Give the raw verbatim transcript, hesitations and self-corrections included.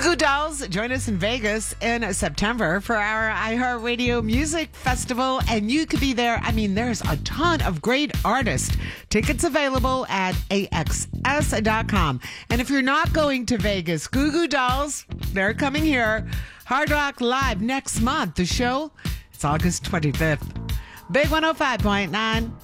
Goo Dolls, join us in Vegas in September for our iHeartRadio Music Festival, and you could be there. I mean, there's a ton of great artists. Tickets available at A X S dot com. And if you're not going to Vegas, Goo Goo Dolls, they're coming here. Hard Rock Live next month. The show, it's August twenty-fifth. Big one oh five point nine.